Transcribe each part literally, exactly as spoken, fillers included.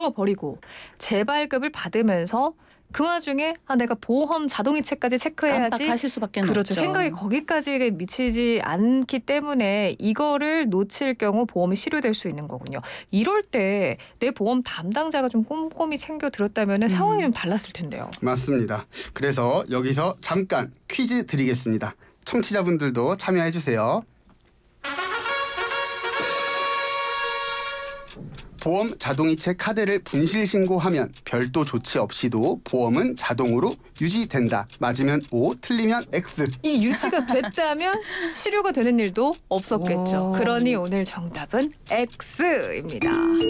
버리고 재발급을 받으면서 그 와중에 아 내가 보험 자동이체까지 체크해야지 깜빡하실 수밖에 그렇죠. 없죠. 생각이 거기까지 미치지 않기 때문에 이거를 놓칠 경우 보험이 실효될 수 있는 거군요. 이럴 때 내 보험 담당자가 좀 꼼꼼히 챙겨 들었다면 음. 상황이 좀 달랐을 텐데요. 맞습니다. 그래서 여기서 잠깐 퀴즈 드리겠습니다. 청취자분들도 참여해 주세요. 보험 자동이체 카드를 분실 신고하면 별도 조치 없이도 보험은 자동으로 유지된다. 맞으면 O, 틀리면 X. 이 유지가 됐다면 실효가 되는 일도 없었겠죠. 오. 그러니 오늘 정답은 X입니다.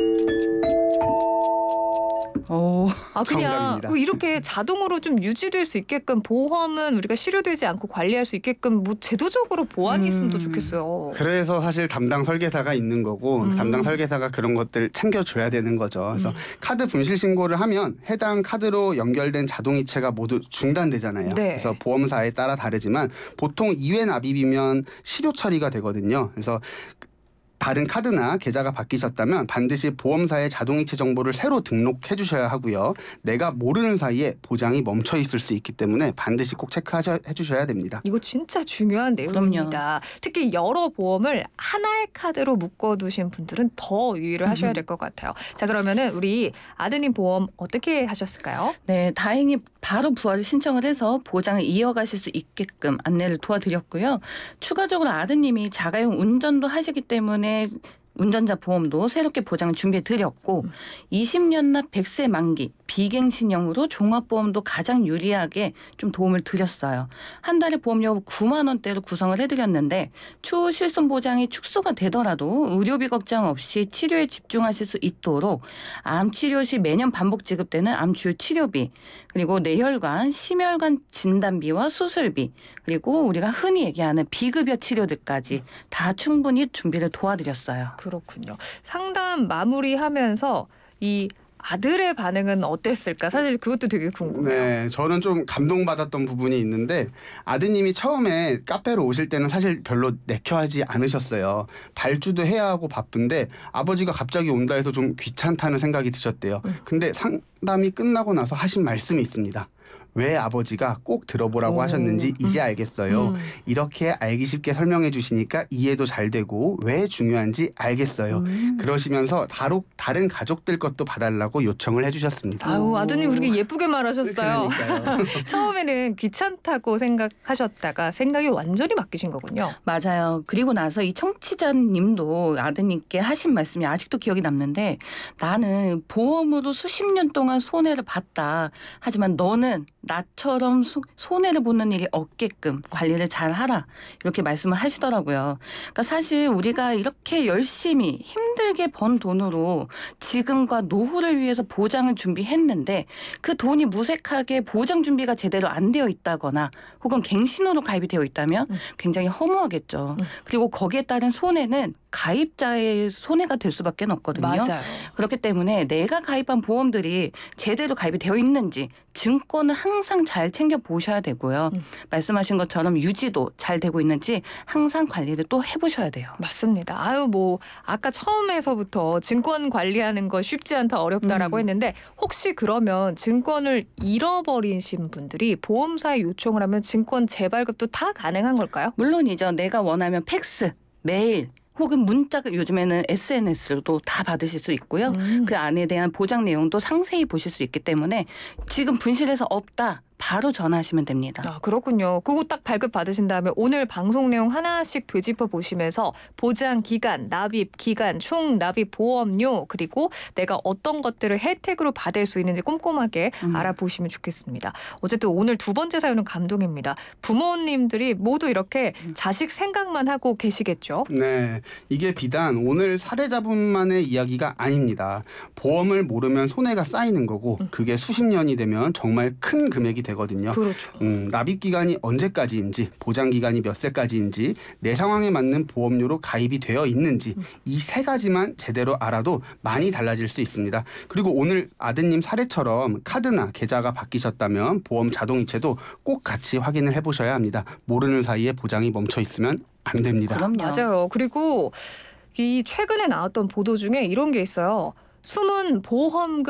오. 아 그냥 정답입니다. 뭐 이렇게 자동으로 좀 유지될 수 있게끔 보험은 우리가 실효되지 않고 관리할 수 있게끔 뭐 제도적으로 보완이 음. 있으면 더 좋겠어요. 그래서 사실 담당 설계사가 있는 거고 음. 담당 설계사가 그런 것들을 챙겨줘야 되는 거죠. 그래서 음. 카드 분실 신고를 하면 해당 카드로 연결된 자동이체가 모두 중단되잖아요. 네. 그래서 보험사에 따라 다르지만 보통 이 회 납입이면 실효 처리가 되거든요. 그래서 다른 카드나 계좌가 바뀌셨다면 반드시 보험사의 자동이체 정보를 새로 등록해 주셔야 하고요. 내가 모르는 사이에 보장이 멈춰 있을 수 있기 때문에 반드시 꼭 체크해 주셔야 됩니다. 이거 진짜 중요한 내용입니다. 특히 여러 보험을 하나의 카드로 묶어두신 분들은 더 유의를 하셔야 될 것 같아요. 자 그러면은 우리 아드님 보험 어떻게 하셨을까요? 네, 다행히 바로 부활을 신청을 해서 보장을 이어가실 수 있게끔 안내를 도와드렸고요. 추가적으로 아드님이 자가용 운전도 하시기 때문에 운전자 보험도 새롭게 보장을 준비해드렸고 음. 이십 년 납 백 세 만기 비갱신형으로 종합보험도 가장 유리하게 좀 도움을 드렸어요. 한 달에 보험료 구만 원대로 구성을 해드렸는데 추후 실손 보장이 축소가 되더라도 의료비 걱정 없이 치료에 집중하실 수 있도록 암 치료 시 매년 반복 지급되는 암 주요 치료비 그리고 뇌혈관, 심혈관 진단비와 수술비 그리고 우리가 흔히 얘기하는 비급여 치료들까지 다 충분히 준비를 도와드렸어요. 그렇군요. 상담 마무리하면서 이 아들의 반응은 어땠을까? 사실 그것도 되게 궁금해요. 네, 저는 좀 감동받았던 부분이 있는데 아드님이 처음에 카페로 오실 때는 사실 별로 내켜하지 않으셨어요. 발주도 해야 하고 바쁜데 아버지가 갑자기 온다 해서 좀 귀찮다는 생각이 드셨대요. 음. 근데 상담이 끝나고 나서 하신 말씀이 있습니다. 왜 아버지가 꼭 들어보라고 오. 하셨는지 이제 음. 알겠어요. 음. 이렇게 알기 쉽게 설명해 주시니까 이해도 잘 되고 왜 중요한지 알겠어요. 음. 그러시면서 다로, 다른 가족들 것도 봐달라고 요청을 해주셨습니다. 아우 아드님 그렇게 예쁘게 말하셨어요. 그러니까요. 처음에는 귀찮다고 생각하셨다가 생각이 완전히 바뀌신 거군요. 맞아요. 그리고 나서 이 청취자님도 아드님께 하신 말씀이 아직도 기억이 남는데 나는 보험으로 수십 년 동안 손해를 봤다. 하지만 너는 나처럼 소, 손해를 보는 일이 없게끔 관리를 잘 하라. 이렇게 말씀을 하시더라고요. 그러니까 사실 우리가 이렇게 열심히 힘들게 번 돈으로 지금과 노후를 위해서 보장을 준비했는데 그 돈이 무색하게 보장 준비가 제대로 안 되어 있다거나 혹은 갱신으로 가입이 되어 있다면 굉장히 허무하겠죠. 그리고 거기에 따른 손해는 가입자의 손해가 될 수밖에 없거든요. 맞아요. 그렇기 때문에 내가 가입한 보험들이 제대로 가입이 되어 있는지 증권을 항상 잘 챙겨 보셔야 되고요. 음. 말씀하신 것처럼 유지도 잘 되고 있는지 항상 관리를 또 해보셔야 돼요. 맞습니다. 아유 뭐 아까 처음에서부터 증권 관리하는 거 쉽지 않다 어렵다라고 음. 했는데 혹시 그러면 증권을 잃어버리신 분들이 보험사에 요청을 하면 증권 재발급도 다 가능한 걸까요? 물론이죠. 내가 원하면 팩스, 메일 혹은 문자가 요즘에는 에스엔에스로도 다 받으실 수 있고요. 음. 그 안에 대한 보장 내용도 상세히 보실 수 있기 때문에 지금 분실해서 없다. 바로 전화하시면 됩니다. 아, 그렇군요. 그거 딱 발급 받으신 다음에 오늘 방송 내용 하나씩 되짚어 보시면서 보장 기간, 납입 기간, 총 납입 보험료 그리고 내가 어떤 것들을 혜택으로 받을 수 있는지 꼼꼼하게 음. 알아보시면 좋겠습니다. 어쨌든 오늘 두 번째 사연은 감동입니다. 부모님들이 모두 이렇게 음. 자식 생각만 하고 계시겠죠? 네. 이게 비단 오늘 사례자분만의 이야기가 아닙니다. 보험을 모르면 손해가 쌓이는 거고 음. 그게 수십 년이 되면 정말 큰 금액이 되거든요. 그렇죠. 음, 납입 기간이 언제까지인지, 보장 기간이 몇 세까지인지, 내 상황에 맞는 보험료로 가입이 되어 있는지 음. 이 세 가지만 제대로 알아도 많이 달라질 수 있습니다. 그리고 오늘 아드님 사례처럼 카드나 계좌가 바뀌셨다면 보험 자동이체도 꼭 같이 확인을 해보셔야 합니다. 모르는 사이에 보장이 멈춰 있으면 안 됩니다. 그럼요. 맞아요. 그리고 이 최근에 나왔던 보도 중에 이런 게 있어요. 숨은 보험금